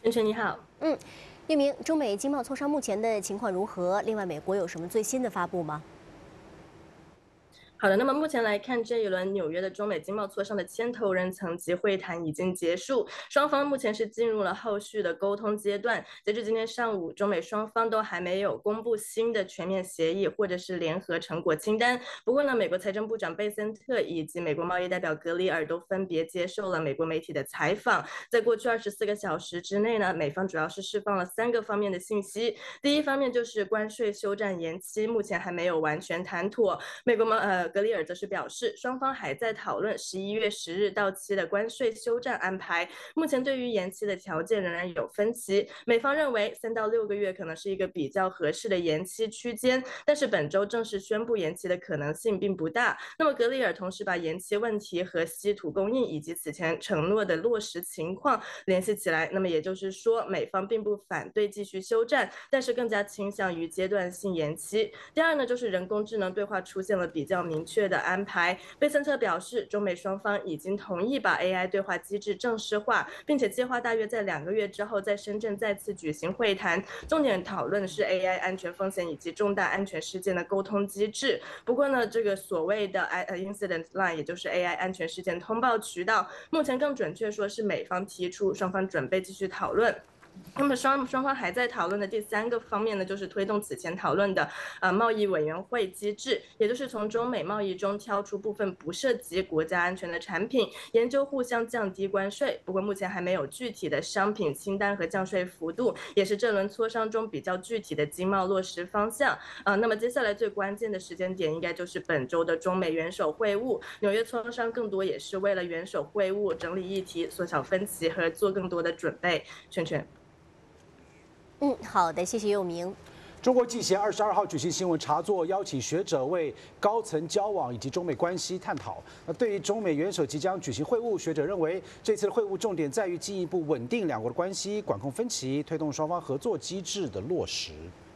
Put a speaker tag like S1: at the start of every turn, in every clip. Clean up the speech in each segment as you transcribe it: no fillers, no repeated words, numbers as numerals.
S1: 晨晨你好。
S2: 一鸣，中美经贸磋商目前的情况如何？另外，美国有什么最新的发布吗？
S1: 好的，那么目前来看，这一轮纽约的中美经贸磋商的牵头人层级会谈已经结束，双方目前是进入了后续的沟通阶段。截至今天上午，中美双方都还没有公布新的全面协议或者是联合成果清单。不过呢，美国财政部长贝森特以及美国贸易代表格里尔都分别接受了美国媒体的采访。在过去24个小时之内呢，美方主要是释放了3个方面的信息。第一方面就是关税休战延期，目前还没有完全谈妥。美国格里尔则是表示，双方还在讨论11月10日到期的关税休战安排，目前对于延期的条件仍然有分歧。美方认为3到6个月可能是一个比较合适的延期区间，但是本周正式宣布延期的可能性并不大。那么格里尔同时把延期问题和稀土供应以及此前承诺的落实情况联系起来，那么也就是说，美方并不反对继续休战，但是更加倾向于阶段性延期。第二呢，就是人工智能对话出现了比较明确的安排。贝森特表示，中美双方已经同意把 AI 对话机制正式化，并且计划大约在2个月之后在深圳再次举行会谈，重点讨论的是 AI 安全风险以及重大安全事件的沟通机制。不过呢，这个所谓的 incident line， 也就是 AI 安全事件通报渠道，目前更准确说是美方提出，双方准备继续讨论。那么双方还在讨论的第3个方面呢，就是推动此前讨论的贸易委员会机制，也就是从中美贸易中挑出部分不涉及国家安全的产品，研究互相降低关税。不过目前还没有具体的商品清单和降税幅度，也是这轮磋商中比较具体的经贸落实方向。那么接下来最关键的时间点应该就是本周的中美元首会晤。纽约磋商更多也是为了元首会晤整理议题、缩小分歧和做更多的准备。圈圈。
S2: 好的，谢谢佑明。
S3: 中国记协22号举行新闻茶座，邀请学者为高层交往以及中美关系探讨。那对于中美元首即将举行会晤，学者认为这次的会晤重点在于进一步稳定两国的关系，管控分歧，推动双方合作机制的落实。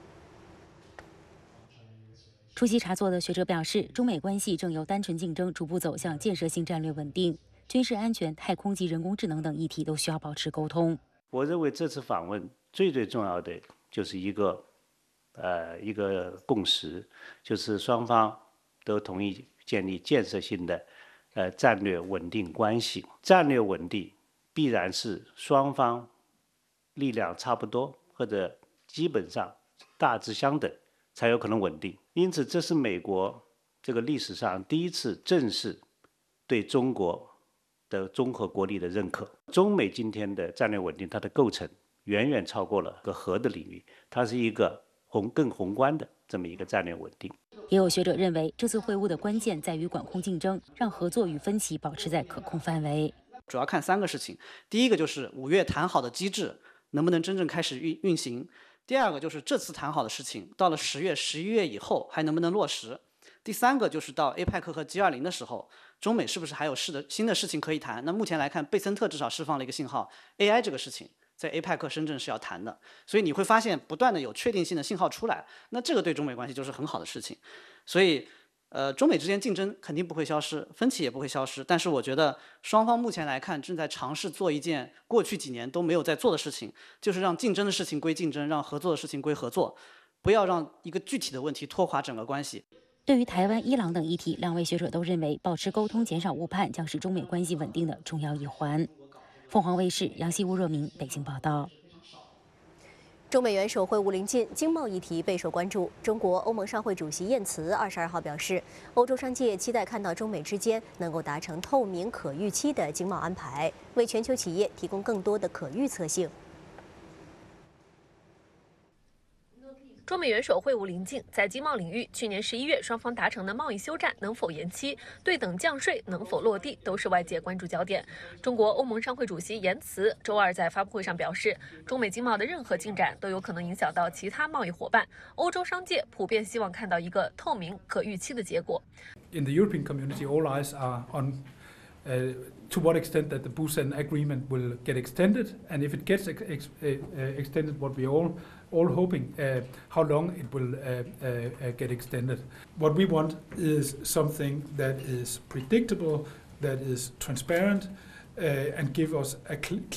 S4: 出席茶座的学者表示，中美关系正由单纯竞争逐步走向建设性战略稳定，军事安全、太空及人工智能等议题都需要保持沟通。
S5: 我认为这次访问最重要的就是一个共识，就是双方都同意建立建设性的战略稳定关系。战略稳定必然是双方力量差不多或者基本上大致相等才有可能稳定。因此，这是美国这个历史上第一次正式对中国的综合国力的认可。中美今天的战略稳定，它的构成远远超过了核的领域，它是一个更宏观的这么一个战略稳定。
S4: 也有学者认为，这次会晤的关键在于管控竞争，让合作与分歧保持在可控范围。
S6: 主要看3个事情，第一个就是5月谈好的机制能不能真正开始运行，第二个就是这次谈好的事情到了10月、11月以后还能不能落实，第3个就是到 APEC 和 G20 的时候，中美是不是还有新的事情可以谈。那目前来看，贝森特至少释放了一个信号， AI 这个事情在 APEC 深圳是要谈的，所以你会发现不断的有确定性的信号出来，那这个对中美关系就是很好的事情。所以中美之间竞争肯定不会消失，分歧也不会消失，但是我觉得双方目前来看正在尝试做一件过去几年都没有在做的事情，就是让竞争的事情归竞争，让合作的事情归合作，不要让一个具体的问题拖垮整个关系。
S4: 对于台湾、伊朗等议题，两位学者都认为保持沟通、减少误判将是中美关系稳定的重要一环。凤凰卫视杨希吴若明北京报道。
S2: 中美元首会晤临近，经贸议题备受关注。中国欧盟商会主席燕茨22号表示，欧洲商界期待看到中美之间能够达成透明、可预期的经贸安排，为全球企业提供更多的可预测性。
S7: 中美元首会晤临近，在经贸领域，去年11月双方达成的贸易休战能否延期，对等降税能否落地，都是外界关注焦点。中国欧盟商会主席言辞周二在发布会上表示，中美经贸的任何进展都有可能影响到其他贸易伙伴，欧洲商界普遍希望看到一个透明、可预期的结果。
S8: In the European community, all eyes are on to what extent that the Busan Agreement will get extended, and if it gets extended, what we all hoping, how long it will get extended. What we want is something that is predictable, that is transparent, and give us a